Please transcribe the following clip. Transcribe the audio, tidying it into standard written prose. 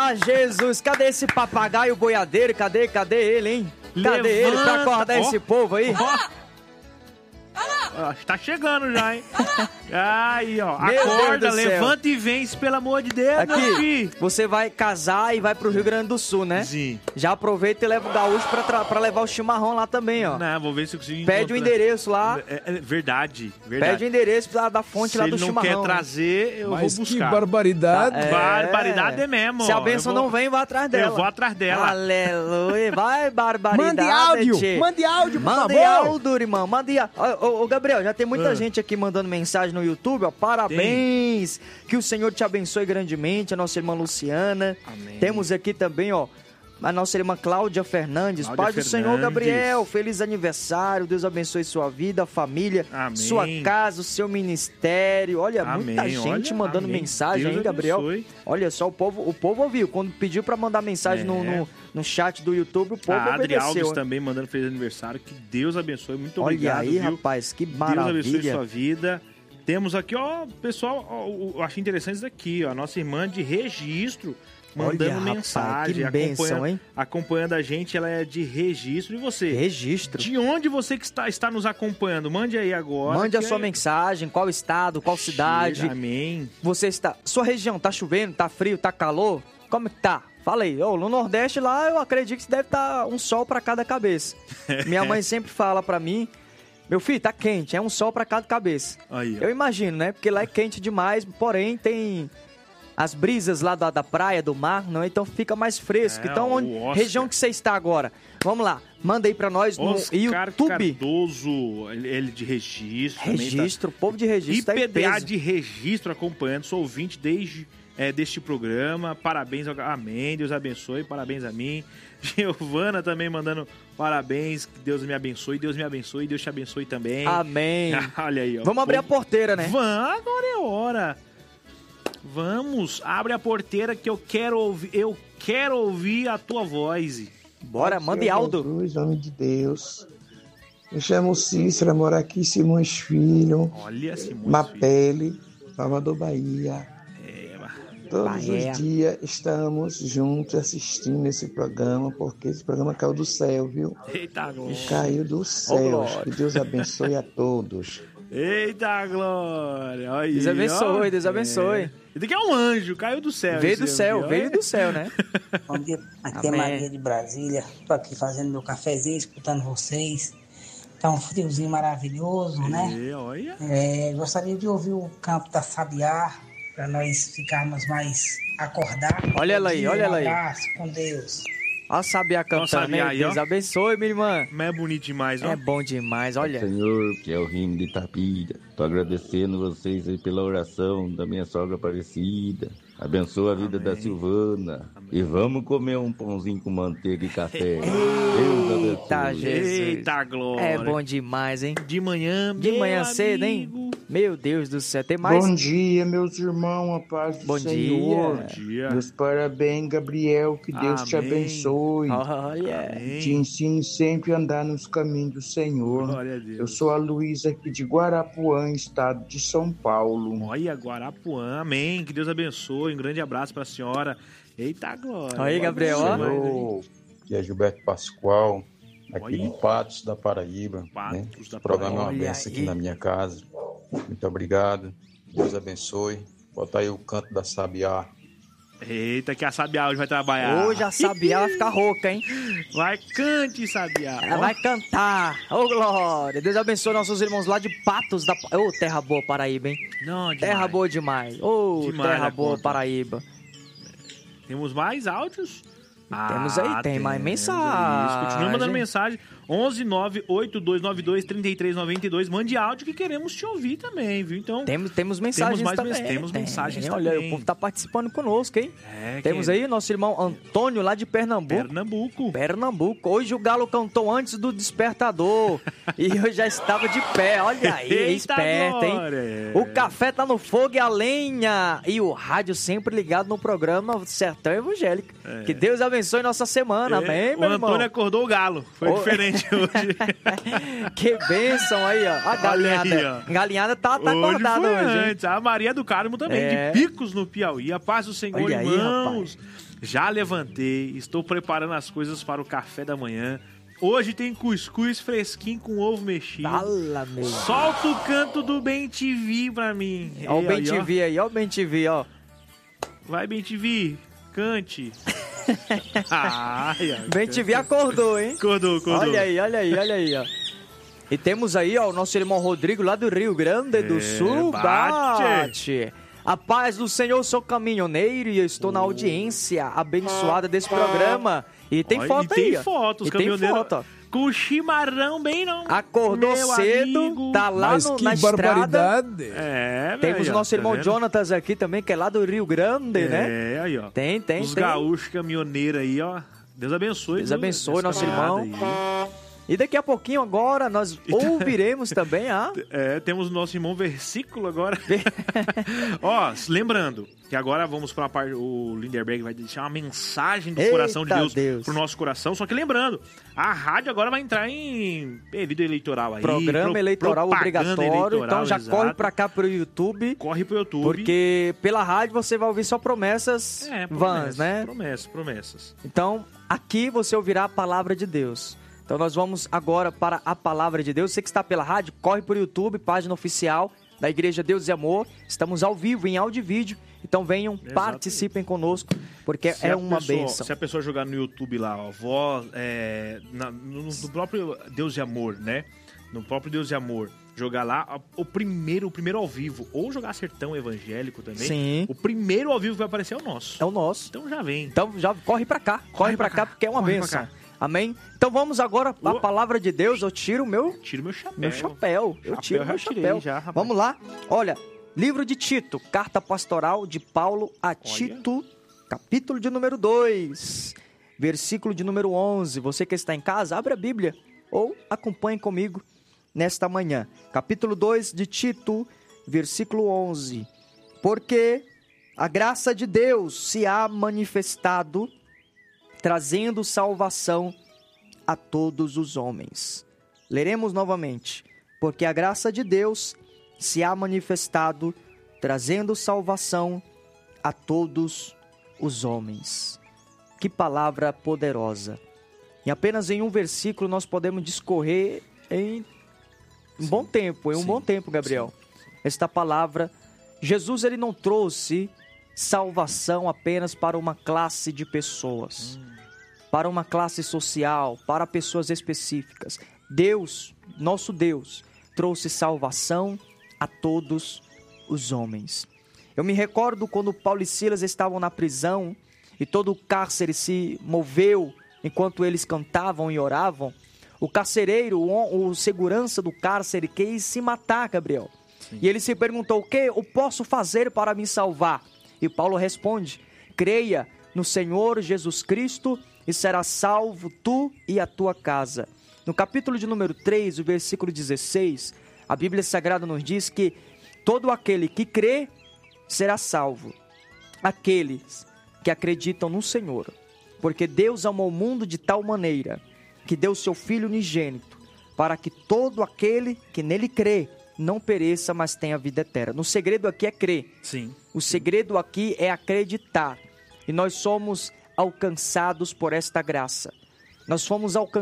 Eita, Jesus, cadê esse papagaio boiadeiro? Cadê ele, hein? Cadê ele pra acordar esse povo aí? Tá chegando já, hein? Aí, ó. Meu Acorda, Deus do céu. levanta e vence, pelo amor de Deus, meu Aqui, filho. você vai casar e vai pro Rio Grande do Sul, né? Sim. Já aproveita e leva o gaúcho pra levar o chimarrão lá também, ó. Não, vou ver se eu consigo Pede o encontrar. endereço lá. Verdade. Pede o endereço da fonte Se lá do ele não chimarrão. quer trazer, eu Mas vou que buscar. barbaridade. Barbaridade é mesmo. Se a ó. benção Eu vou- não vem, vai atrás dela. Eu vou atrás dela. Aleluia. Vai, barbaridade. Mande áudio, tchê. mande áudio, por Mande favor. áudio, irmão. Mande áudio. Ô, Gabriel, já tem muita gente aqui mandando mensagem no YouTube, ó. Parabéns. Que o Senhor te abençoe grandemente. A nossa irmã Luciana. Amém. Temos aqui também, ó, a nossa irmã Cláudia Fernandes. Cláudia Pai do Senhor Fernandes. Gabriel, feliz aniversário. Deus abençoe sua vida, família, Amém. sua casa, o seu ministério. Olha, muita Amém. gente Olha, mandando amém. mensagem Deus aí, Gabriel. abençoe. Olha só, o povo ouviu. Quando pediu pra mandar mensagem no chat do YouTube, o povo A Adri obedeceu. Alves hein? também mandando feliz aniversário. Que Deus abençoe. Muito Olha obrigado, aí, viu? rapaz, que Deus abençoe maravilha. sua vida. Temos aqui, ó, pessoal, ó, eu achei interessante isso daqui, ó. A nossa irmã de registro mandando Olha, rapaz, mensagem. que bênção, hein? Acompanhando a gente, ela é de registro. E você? Registro. De onde você que está nos acompanhando? Mande aí agora. Mande a que sua aí- mensagem, qual estado, qual cidade. Amém. Você está. Sua região, tá chovendo, tá frio, tá calor? Como é que tá? Fala aí. Ô, no Nordeste lá, eu acredito que deve estar um sol pra cada cabeça. Minha mãe sempre fala pra mim, meu filho, tá quente, é um sol pra cada cabeça. Aí, ó. Eu imagino, né? Porque lá é quente demais, porém tem as brisas lá da praia, do mar, não? Então fica mais fresco. É, Então, o onde Oscar. região que você está agora? Vamos lá, manda aí pra nós no Oscar YouTube. Cardoso, ele de registro. também tá- Registro, povo de registro tá em IPDA peso. de registro acompanhando, sou ouvinte desde deste programa, parabéns, amém, Deus abençoe, parabéns a mim. Giovana também mandando parabéns, que Deus me abençoe, Deus te abençoe também. Amém. Olha aí, ó. Vamos abrir a porteira, né? Vamos, agora é hora. Vamos, abre a porteira que eu quero ouvir a tua voz. Bora, mande áudio. Jesus, nome de Deus. Me chamo Cícera, moro aqui em Simões Filho, Olha, Simões Mapele, Salvador, Bahia. Todos Bahia. os dias estamos juntos assistindo esse programa, porque esse programa caiu do céu, viu? Eita glória. Caiu do céu. glória. Que Deus abençoe a todos. Eita glória. Olha aí, Deus abençoe, ó. Deus abençoe. Isso aqui é um anjo, caiu do céu. Veio esse do céu, anjo, veio olha. do céu, né? Bom dia, aqui Amém. é Maria de Brasília. Tô aqui fazendo meu cafezinho, escutando vocês. Tá um friozinho maravilhoso, né? Olha. Gostaria de ouvir o canto da Sabiá, para nós ficarmos mais acordados. Olha ela aí, olha ela aí. Um abraço, com Deus. Ó, Sabiá cantando, Sabiá né? aí, Deus ó. abençoe, minha irmã. Mas é bonito demais, ó. É bom demais, olha. Senhor, que é o Rimo de Itapira. Tô agradecendo vocês aí pela oração da minha sogra Aparecida. Abençoa a vida da Silvana. E vamos comer um pãozinho com manteiga e café. Deus Eita, abençoe. Jesus. Eita glória. É bom demais, hein? De manhã, De meu manhã cedo, hein? amigo. Meu Deus do céu, tem mais? Bom dia, meus irmãos, a paz do Bom Senhor. dia. Dia. Meus parabéns, Gabriel, que Deus te Amém. abençoe. Olha. Amém. Te ensine sempre a andar nos caminhos do Senhor. Glória a Deus. Eu sou a Luísa aqui de Guarapuã, estado de São Paulo. Olha, Guarapuã, amém. Que Deus abençoe. Um grande abraço pra senhora. Eita glória. Aí, Gabriel, ó. Senhor, que é Gilberto Pascoal, aqui Olha. de Patos da Paraíba. Patos da O programa é uma Paraíba. benção aqui Olha na aí. minha casa. Muito obrigado. Deus abençoe. Bota aí o canto da Sabiá. Eita, que a Sabiá hoje vai trabalhar. Hoje a Sabiá vai ficar rouca, hein? Vai, cante, Sabiá. Ela vai cantar. Ô, glória. Deus abençoe nossos irmãos lá de Patos da... Ô, terra boa, Paraíba, hein? Não, demais. Terra boa demais. Ô, Demais terra da boa, conta. Paraíba. Temos mais áudios? Temos aí, tem mais mensagem. Continua mandando mensagem. 11982923392. Mande áudio que queremos te ouvir também, viu? Então, Temos mensagens mais também. temos mensagens Olha, também. o povo tá participando conosco, hein? é, Temos aí nosso irmão Antônio, lá de Pernambuco. Pernambuco. Hoje o Galo cantou antes do despertador. E eu já estava de pé. Olha aí, Eita esperto, hein? glória. O café tá no fogo e a lenha. E o rádio sempre ligado no programa Sertão Evangélico. Que Deus abençoe nossa semana, amém, O meu irmão? Antônio acordou o galo. Foi diferente hoje. Que bênção aí, ó. A galinhada. aí, ó. Galinhada tá Hoje acordada foi hoje, hein? antes. A Maria do Carmo também, É. de Picos no Piauí. A paz do Senhor, Olha aí, irmãos. Já levantei, estou preparando as coisas para o café da manhã. Hoje tem cuscuz fresquinho com ovo mexido. Fala, meu. Solta o canto do Bem TV pra mim. Ó o Bem TV aí, ó o Bem TV, ó. Vai, Bem TV, cante. Bem TV acordou, hein? Acordou. Olha aí, ó. E temos aí, ó, o nosso irmão Rodrigo lá do Rio Grande do Sul. Bate! A paz do Senhor, sou caminhoneiro e eu estou na audiência abençoada desse programa. E tem foto aí, tem ó. foto, os E tem caminhoneiros foto, ó. com o chimarrão bem não. Acordou Meu cedo, amigo. tá lá Mas no, que na estrada. barbaridade. É, Temos velho, o nosso tá irmão vendo? Jonatas aqui também, que é lá do Rio Grande, né? É, aí, ó. Tem. Os gaúchos caminhoneiros aí, ó. Deus abençoe. Deus abençoe essa nosso caminhada irmão. aí. E daqui a pouquinho agora nós ouviremos também a... Temos o nosso irmão versículo agora. Ó, lembrando que agora vamos para a parte... O Lindenberg vai deixar uma mensagem do coração de Deus pro nosso coração. Só que lembrando, a rádio agora vai entrar em período eleitoral aí. Programa eleitoral obrigatório. Então já exato. corre pra cá pro YouTube. Corre pro YouTube. Porque pela rádio você vai ouvir só promessas vãs, né? Promessas. Então aqui você ouvirá a palavra de Deus. Então nós vamos agora para a palavra de Deus. Você que está pela rádio, corre pro YouTube, página oficial da Igreja Deus e Amor. Estamos ao vivo, em áudio e vídeo. Então venham, participem conosco, porque é uma bênção. Se a pessoa jogar no YouTube lá, ó, no próprio Deus e Amor, né? No próprio Deus e Amor, jogar lá o primeiro ao vivo, ou jogar Sertão Evangélico também. Sim. O primeiro ao vivo que vai aparecer é o nosso. É o nosso. Então já vem. Então já corre pra cá. Corre pra cá, porque é uma bênção. Amém? Então vamos agora à palavra de Deus. Eu tiro meu chapéu. Eu tiro meu chapéu. Vamos lá. Olha, livro de Tito, carta pastoral de Paulo a Tito, capítulo de número 2, versículo de número 11. Você que está em casa, abre a Bíblia ou acompanhe comigo nesta manhã. Capítulo 2 de Tito, versículo 11. Porque a graça de Deus se há manifestado, trazendo salvação a todos os homens. Leremos novamente. Porque a graça de Deus se há manifestado, trazendo salvação a todos os homens. Que palavra poderosa. E apenas em um versículo nós podemos discorrer em um bom tempo, Gabriel. Esta palavra, Jesus ele não trouxe salvação apenas para uma classe de pessoas, para uma classe social, para pessoas específicas. Deus, nosso Deus, trouxe salvação a todos os homens. Eu me recordo quando Paulo e Silas estavam na prisão e todo o cárcere se moveu enquanto eles cantavam e oravam. O carcereiro, o segurança do cárcere, quis se matar, Gabriel. Sim. E ele se perguntou: o que eu posso fazer para me salvar? E Paulo responde: creia no Senhor Jesus Cristo e será salvo tu e a tua casa. No capítulo de número 3, o versículo 16, a Bíblia Sagrada nos diz que todo aquele que crê será salvo. Aqueles que acreditam no Senhor. Porque Deus amou o mundo de tal maneira que deu seu Filho unigênito, para que todo aquele que nele crê não pereça, mas tenha vida eterna. O segredo aqui é crer. Sim. O segredo aqui é acreditar. E nós somos alcançados por esta graça. Nós fomos alcançados